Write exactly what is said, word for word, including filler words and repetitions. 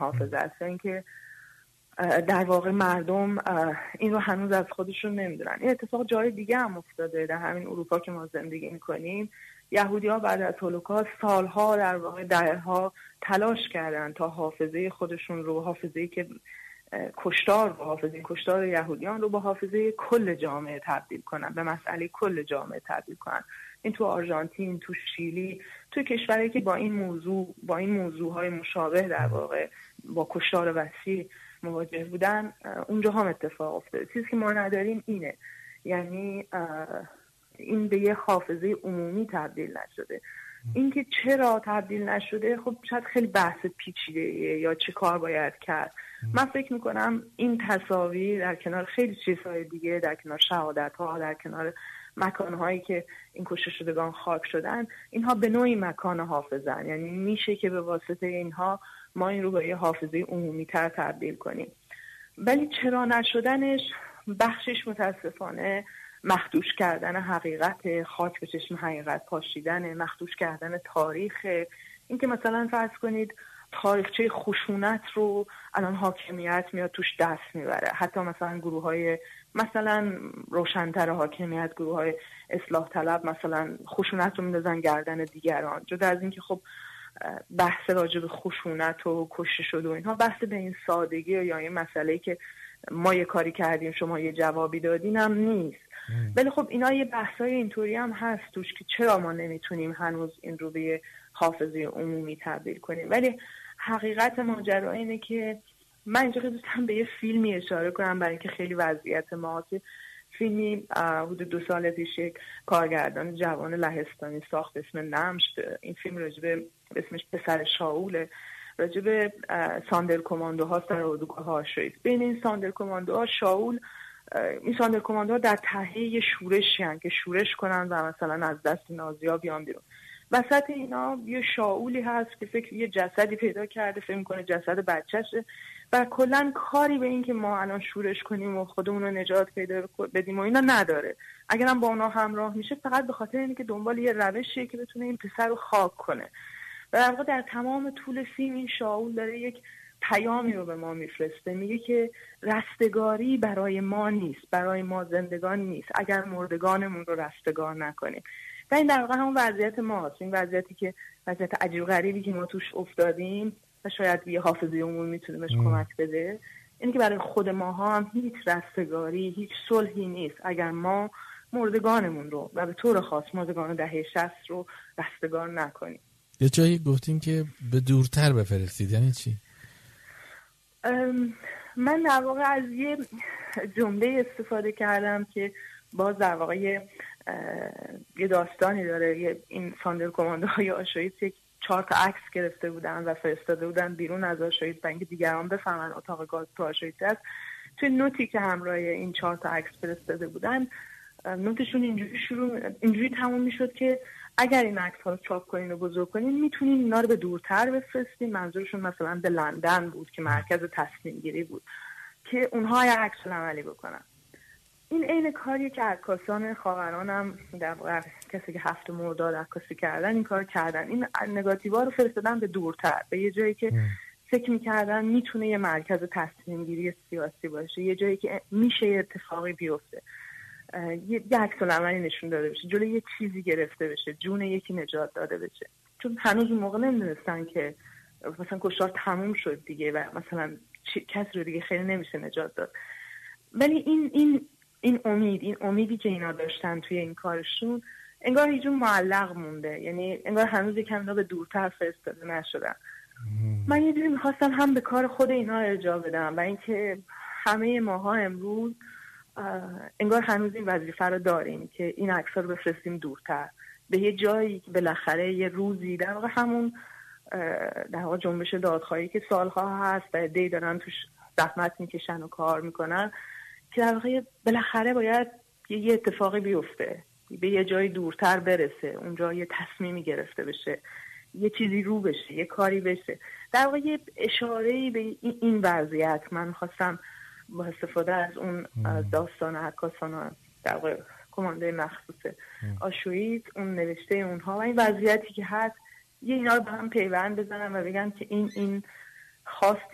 حافظه است، اینکه در واقع مردم این رو هنوز از خودشون نمیدونن. این اتفاق جای دیگه هم افتاده، در همین اروپا که ما زندگی میکنیم. یهودی‌ها بعد از هولوکاست سالها، در واقع دهه‌ها تلاش کردن تا حافظه خودشون رو، حافظه‌ای که کشتار رو، حافظه کشتار یهودیان رو با حافظه کل جامعه تبدیل کنن، به مسئله کل جامعه تبدیل کنن. این تو آرژانتین، تو شیلی، تو کشورهایی که با این موضوع با این موضوعهای مشابه در واقع با کشتار وسیع مواجه بودن، اونجا هم اتفاق افتاده. چیزی که ما نداریم اینه، یعنی این به یه حافظه عمومی تبدیل نشده. اینکه چرا تبدیل نشده، خب شاید خیلی بحث پیچیده‌ایه یا چه کار باید کرد. من فکر میکنم این تصاویر در کنار خیلی چیزهای دیگه، در کنار شهادت‌ها، در کنار مکانهایی که این کشته شدگان خاک شدن، اینها به نوعی مکان حافظن. یعنی میشه که به واسطه اینها ما این رو به یه حافظه عمومی تر تبدیل کنیم. ولی چرا نشدنش بخشش متاسفانه مخدوش کردن حقیقت، خاک به چشم حقیقت پاشیدن، مخدوش کردن تاریخ. این که مثلا فرض کنید تاریخچه خشونت رو الان حاکمیت میاد توش دست میبره، حتی مثلا گروه های مثلا روشن‌تر حاکمیت، گروه های اصلاح طلب مثلا خشونت رو میندازن گردن دیگران. جدا از این که خب بحث راجع به خشونت و کشته شد و اینها بحث به این سادگی یا این مسئله که ما یه کاری کردیم شما یه جوابی دادین هم نیست. ولی خب اینا یه بحثای اینطوری هم هست توش که چرا ما نمیتونیم هنوز این رو به حافظه عمومی تبدیل کنیم. ولی حقیقت ماجرا اینه که من اینجا دوستم به یه فیلمی اشاره کنم برای اینکه خیلی وضعیت ما. فیلمی حدود دو سال پیش یک کارگردان جوان لهستانی ساخت اسم نمشت. این فیلم راجبه اسمش پسر شاوله، راجبه ساندر کماندو هاست در اردوگاه آشویتس. بین این ساندر کماندو ها شاول، این ساندر کماندو ها در تهیه شورشی هستند که شورش کنن و مثلا از دست نازی‌ها بیان بیرون. وسط اینا یه شاولی هست که فکر یه جسدی پیدا کرده، فکر می‌کنه جسد بچه‌شه و کلا کاری به این که ما الان شورش کنیم و خودمون رو نجات پیدا بدیم و اینا نداره. اگرم با اونا همراه میشه فقط به خاطر اینه که دنبال یه روشیه که بتونه این پسر رو خاک کنه. و در واقع در تمام طول فیلم این شاول داره یک پیامی رو به ما میفرسته، میگه که رستگاری برای ما نیست، برای ما زندگان نیست اگر مردگانمون رو رستگار نکنیم. و این در واقع همون وضعیت ماست، این وضعیتی که وضعیت عجیب غریبی که ما توش افتادیم و شاید یه حافظه عمومی میتونه بهش کمک بده. اینه که برای خود ماها هم هیچ رستگاری، هیچ صلحی نیست اگر ما مردگانمون رو و به طور خاص مردگان دهه شصت رو رستگار نکنیم. یه جایی گفتیم که به دورتر بفرستید، یعنی چی؟ من در واقع از یه جمله استفاده کردم که باز در واقع یه, یه داستانی داره. یه این ساندر کماندوهای آشویتس یک چهار تا عکس گرفته بودن و فرستاده بودن بیرون از آشویتس برای اینکه دیگران بفهمن اتاق گاز تو آشویتس است. توی نوتی که همراه این چهار تا عکس فرستاده بودن، نوتشون اینجوری شروع اینجوری تموم میشد که اگر این عکس‌ها رو چاپ کنین و بزرگ کنین میتونین اینا رو به دورتر بفرستین. منظورشون مثلا به لندن بود که مرکز تصمیم گیری بود، که اونها یه عکس عملی بکنن. این عین کاریه که عکاسان خاوران هم در واقع کسی که هفت مرداد عکاسی کردن این کار کردن. این نگاتیوا رو فرستادن به دورتر، به یه جایی که فکر می‌کردن میتونه یه مرکز تصمیم گیری سیاسی باشه، یه جایی که میشه یه اتفاقی بیفته، یه عکس العملی نشون داده بشه، جلوی یه چیزی گرفته بشه، جون یکی نجات داده بشه. چون هنوز اون موقع نمیدونستن که مثلا کشتار تموم شد دیگه و مثلا کسی رو دیگه خیلی نمیشه نجات داد. ولی این این این امید، این امیدی که اینا داشتن توی این کارشون انگار یه جور معلق مونده، یعنی انگار هنوز یکم اینا به دورتر فرستاده نشدن. من یه جوری میخواستم هم به کار خود اینا ارجاع بدم و اینکه همه ماها امروز انگار هنوز این وظیفه رو داریم که این عکس‌ها رو بفرستیم دورتر به یه جایی که بالاخره یه روزی در واقع همون در واقع جنبش دادخواهی که سالها هست و عده‌ای دارن توش زحمت میکشن و کار میکنن، که در واقع بالاخره باید یه اتفاقی بیفته، به یه جایی دورتر برسه، اونجا یه تصمیمی گرفته بشه، یه چیزی رو بشه، یه کاری بشه. در واقع یه اشاره‌ای به این وضعیت من خواستم با استفاده از اون داستان عکاسان در واقع کماندوی مخصوص آشویتس، اون نوشته اونها و این وضعیتی که هست، یه اینا رو به هم پیوند بزنم و بگم که این این خواست